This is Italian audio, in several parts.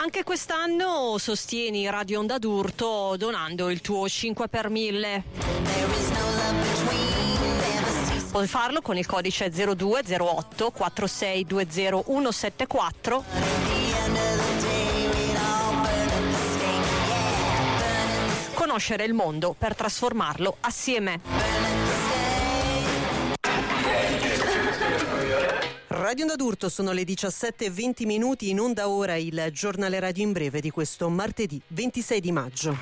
Anche quest'anno sostieni Radio Onda d'Urto donando il tuo 5 per 1000. Puoi farlo con il codice 0208 4620 174. Conoscere il mondo per trasformarlo assieme. Radio Onda d'Urto, sono le 17:20, in onda ora il giornale radio in breve di questo martedì 26 di maggio.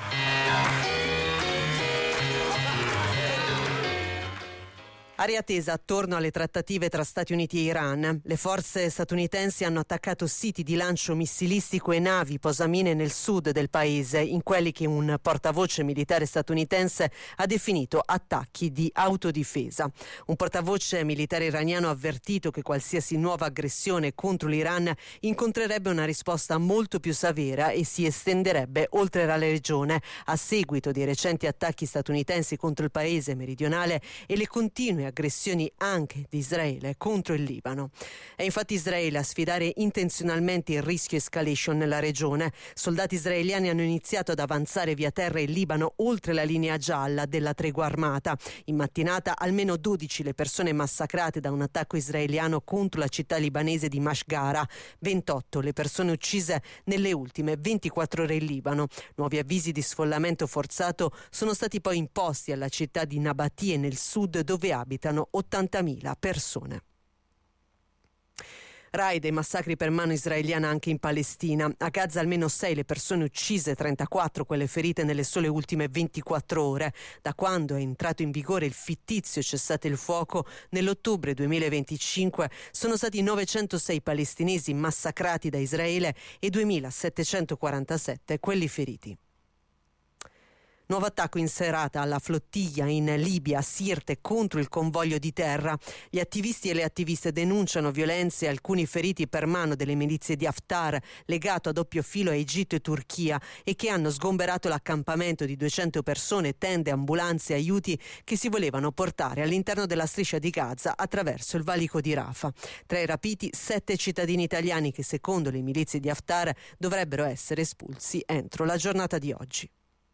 Aria tesa attorno alle trattative tra Stati Uniti e Iran. Le forze statunitensi hanno attaccato siti di lancio missilistico e navi posamine nel sud del paese, in quelli che un portavoce militare statunitense ha definito attacchi di autodifesa. Un portavoce militare iraniano ha avvertito che qualsiasi nuova aggressione contro l'Iran incontrerebbe una risposta molto più severa e si estenderebbe oltre la regione, a seguito dei recenti attacchi statunitensi contro il paese meridionale e le continue aggressioni anche di Israele contro il Libano. È infatti Israele a sfidare intenzionalmente il rischio escalation nella regione. Soldati israeliani hanno iniziato ad avanzare via terra il Libano oltre la linea gialla della tregua armata. In mattinata almeno 12 le persone massacrate da un attacco israeliano contro la città libanese di Mashgara, 28 le persone uccise nelle ultime 24 ore in Libano. Nuovi avvisi di sfollamento forzato sono stati poi imposti alla città di Nabatie nel sud, dove abitano 80.000 persone. Raid e massacri per mano israeliana anche in Palestina. A Gaza almeno 6 le persone uccise, 34 quelle ferite nelle sole ultime 24 ore. Da quando è entrato in vigore il fittizio cessate il fuoco nell'ottobre 2025 sono stati 906 palestinesi massacrati da Israele e 2.747 quelli feriti. Nuovo attacco in serata alla flottiglia in Libia, a Sirte, contro il convoglio di terra. Gli attivisti e le attiviste denunciano violenze e alcuni feriti per mano delle milizie di Haftar, legato a doppio filo a Egitto e Turchia, e che hanno sgomberato l'accampamento di 200 persone, tende, ambulanze e aiuti che si volevano portare all'interno della striscia di Gaza attraverso il valico di Rafah. Tra i rapiti 7 cittadini italiani che, secondo le milizie di Haftar, dovrebbero essere espulsi entro la giornata di oggi.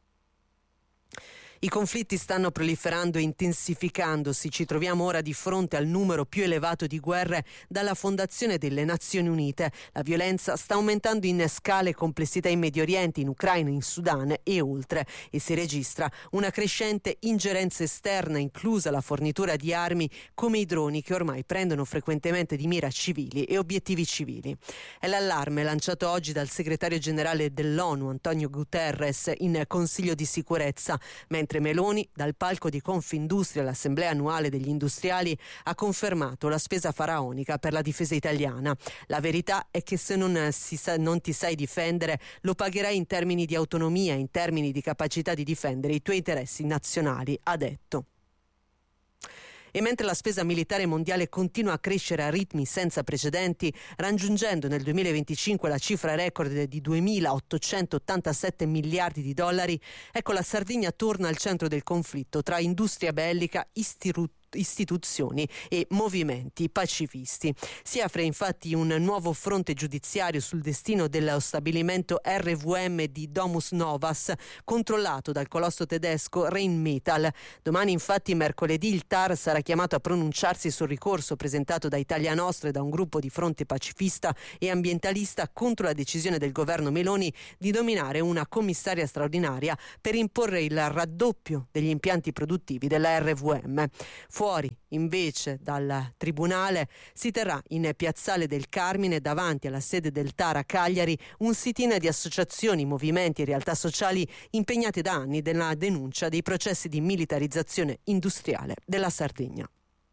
I conflitti stanno proliferando e intensificandosi. Ci troviamo ora di fronte al numero più elevato di guerre dalla fondazione delle Nazioni Unite. La violenza sta aumentando in scala e complessità in Medio Oriente, in Ucraina, in Sudan e oltre, e si registra una crescente ingerenza esterna, inclusa la fornitura di armi come i droni, che ormai prendono frequentemente di mira civili e obiettivi civili. È l'allarme lanciato oggi dal segretario generale dell'ONU Antonio Guterres in Consiglio di Sicurezza, mentre Meloni, dal palco di Confindustria all'Assemblea annuale degli industriali, ha confermato la spesa faraonica per la difesa italiana. La verità è che se non ti sai difendere, lo pagherai in termini di autonomia, in termini di capacità di difendere i tuoi interessi nazionali, ha detto. E mentre la spesa militare mondiale continua a crescere a ritmi senza precedenti, raggiungendo nel 2025 la cifra record di 2.887 miliardi di dollari, ecco, la Sardegna torna al centro del conflitto tra industria bellica, istituzioni e movimenti pacifisti. Si apre infatti un nuovo fronte giudiziario sul destino dello stabilimento RVM di Domus Novas, controllato dal colosso tedesco Rheinmetall. Domani, infatti, mercoledì, il TAR sarà chiamato a pronunciarsi sul ricorso presentato da Italia Nostra e da un gruppo di fronte pacifista e ambientalista contro la decisione del governo Meloni di nominare una commissaria straordinaria per imporre il raddoppio degli impianti produttivi della RVM. Fuori, invece, dal tribunale si terrà in Piazzale del Carmine, davanti alla sede del TAR a Cagliari, un sit-in di associazioni, movimenti e realtà sociali impegnate da anni nella denuncia dei processi di militarizzazione industriale della Sardegna.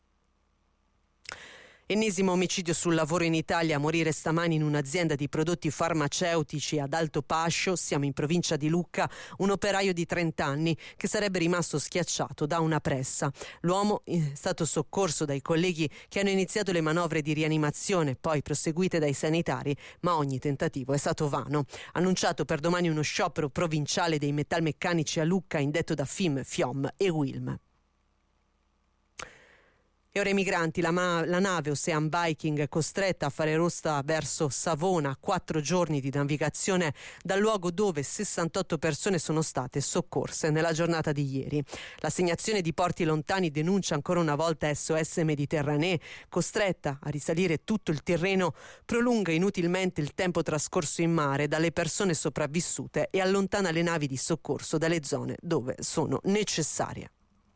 Ennesimo omicidio sul lavoro in Italia, a morire stamani in un'azienda di prodotti farmaceutici ad Alto Pascio, siamo in provincia di Lucca, un operaio di 30 anni che sarebbe rimasto schiacciato da una pressa. L'uomo è stato soccorso dai colleghi che hanno iniziato le manovre di rianimazione, poi proseguite dai sanitari, ma ogni tentativo è stato vano. Annunciato per domani uno sciopero provinciale dei metalmeccanici a Lucca, indetto da FIM, FIOM e UILM. E ora i migranti, la nave Ocean Viking costretta a fare rotta verso Savona, 4 giorni di navigazione dal luogo dove 68 persone sono state soccorse nella giornata di ieri. L'assegnazione di porti lontani denuncia ancora una volta SOS Mediterranee, costretta a risalire tutto il Tirreno, prolunga inutilmente il tempo trascorso in mare dalle persone sopravvissute e allontana le navi di soccorso dalle zone dove sono necessarie.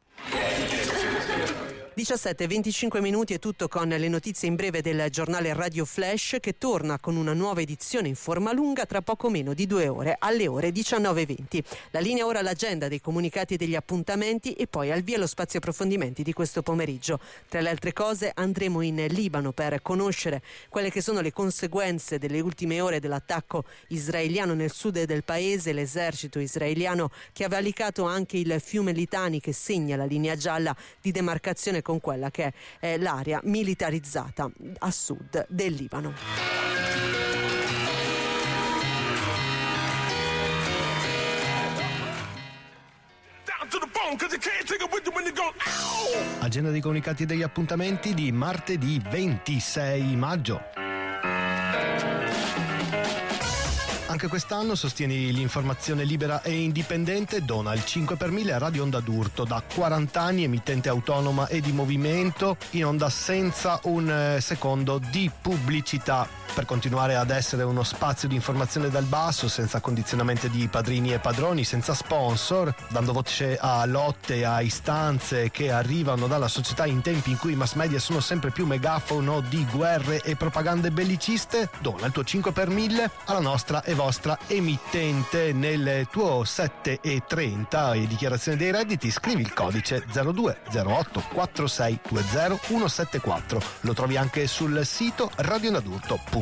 17:25 è tutto con le notizie in breve del giornale Radio Flash, che torna con una nuova edizione in forma lunga tra poco meno di 2 ore, alle ore 19:20. La linea ora all'agenda dei comunicati e degli appuntamenti e poi al via lo spazio approfondimenti di questo pomeriggio. Tra le altre cose andremo in Libano per conoscere quelle che sono le conseguenze delle ultime ore dell'attacco israeliano nel sud del paese, l'esercito israeliano che ha valicato anche il fiume Litani, che segna la linea gialla di demarcazione con quella che è l'area militarizzata a sud del Libano. Agenda dei comunicati e degli appuntamenti di martedì 26 maggio. Anche quest'anno sostieni l'informazione libera e indipendente, dona il 5 per 1000 a Radio Onda d'Urto, da 40 anni emittente autonoma e di movimento, in onda senza un secondo di pubblicità, per continuare ad essere uno spazio di informazione dal basso, senza condizionamenti di padrini e padroni, senza sponsor, dando voce a lotte e a istanze che arrivano dalla società in tempi in cui i mass media sono sempre più megafono di guerre e propagande belliciste. Dona il tuo 5 per 1000 alla nostra e vostra emittente. Nel tuo 7,30 e dichiarazione dei redditi scrivi il codice 0208 4620 174. Lo trovi anche sul sito radionadurto.org.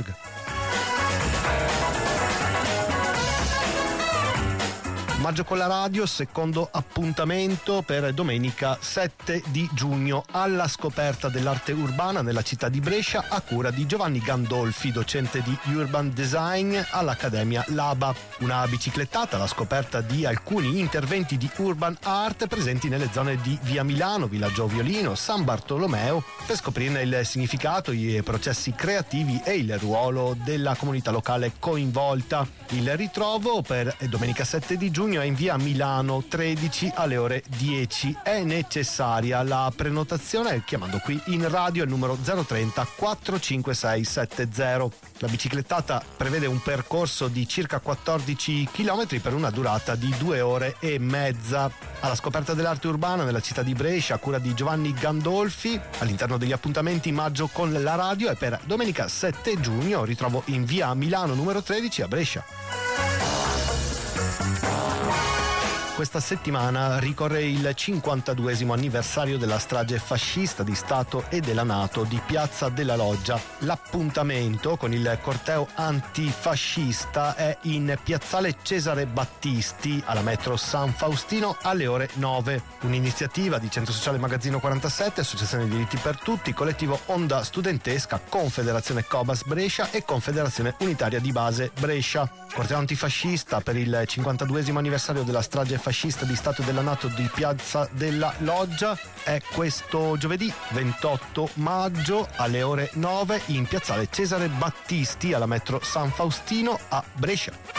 Maggio con la radio, secondo appuntamento per domenica 7 di giugno, alla scoperta dell'arte urbana nella città di Brescia, a cura di Giovanni Gandolfi, docente di Urban Design all'Accademia Laba. Una biciclettata alla scoperta di alcuni interventi di urban art presenti nelle zone di Via Milano, Villaggio Violino, San Bartolomeo, per scoprirne il significato, i processi creativi e il ruolo della comunità locale coinvolta. Il ritrovo per domenica 7 di giugno è in Via Milano 13 alle ore 10. È necessaria la prenotazione chiamando qui in radio il numero 030 45670. La biciclettata prevede un percorso di circa 14 km per una durata di 2 ore e mezza. Alla scoperta dell'arte urbana nella città di Brescia, a cura di Giovanni Gandolfi, all'interno degli appuntamenti Maggio con la radio, è per domenica 7 giugno, ritrovo in Via Milano numero 13 a Brescia. Questa settimana ricorre il 52esimo anniversario della strage fascista di Stato e della NATO di Piazza della Loggia. L'appuntamento con il corteo antifascista è in Piazzale Cesare Battisti, alla metro San Faustino, alle ore 9. Un'iniziativa di Centro Sociale Magazzino 47, Associazione Diritti per Tutti, Collettivo Onda Studentesca, Confederazione Cobas Brescia e Confederazione Unitaria di Base Brescia. Corteo antifascista per il 52esimo anniversario della strage fascista di Stato e della NATO di Piazza della Loggia è questo giovedì 28 maggio alle ore 9 in Piazzale Cesare Battisti alla metro San Faustino a Brescia.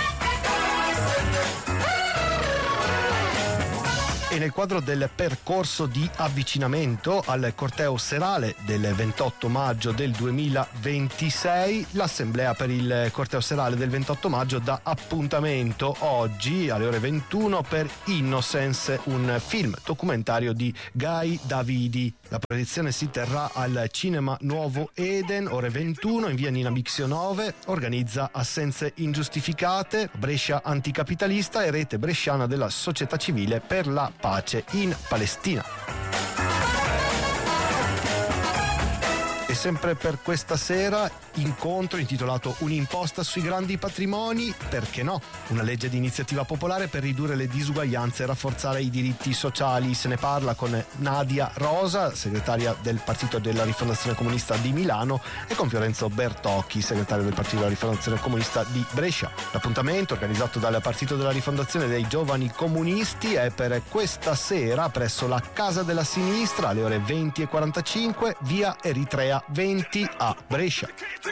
E nel quadro del percorso di avvicinamento al corteo serale del 28 maggio del 2026, l'assemblea per il corteo serale del 28 maggio dà appuntamento oggi alle ore 21 per Innocence, un film documentario di Guy Davidi. La proiezione si terrà al Cinema Nuovo Eden, ore 21, in via Nina Bixio 9, organizza Assenze Ingiustificate, Brescia Anticapitalista e Rete Bresciana della Società Civile per la Pace in Palestina. sempre per questa sera, incontro intitolato Un'imposta sui grandi patrimoni, perché no? Una legge di iniziativa popolare per ridurre le disuguaglianze e rafforzare i diritti sociali. Se ne parla con Nadia Rosa, segretaria del Partito della Rifondazione Comunista di Milano, e con Fiorenzo Bertocchi, segretario del Partito della Rifondazione Comunista di Brescia. L'appuntamento, organizzato dal Partito della Rifondazione dei Giovani Comunisti, è per questa sera presso la Casa della Sinistra alle ore 20:45, via Eritrea 20 a Brescia.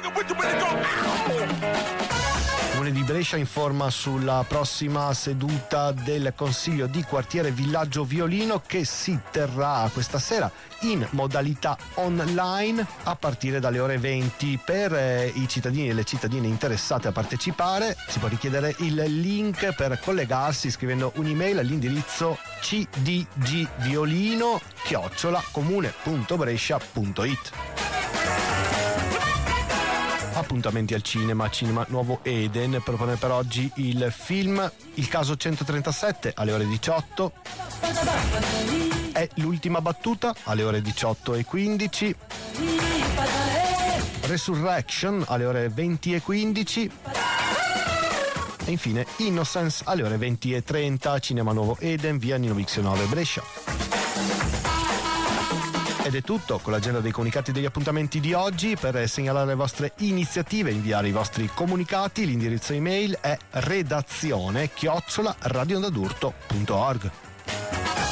Il Comune di Brescia informa sulla prossima seduta del Consiglio di Quartiere Villaggio Violino, che si terrà questa sera in modalità online a partire dalle ore 20. Per i cittadini e le cittadine interessate a partecipare si può richiedere il link per collegarsi scrivendo un'email all'indirizzo cdgviolino@comune.brescia.it. Appuntamenti al cinema. Cinema Nuovo Eden propone per oggi il film Il caso 137 alle ore 18. È l'ultima battuta alle ore 18:15. Resurrection alle ore 20:15. E infine Innocence alle ore 20:30. Cinema Nuovo Eden, via Nino Vixio 9, Brescia. Ed è tutto con l'agenda dei comunicati degli appuntamenti di oggi. Per segnalare le vostre iniziative, inviare i vostri comunicati, l'indirizzo email è redazione@radioondadurto.org.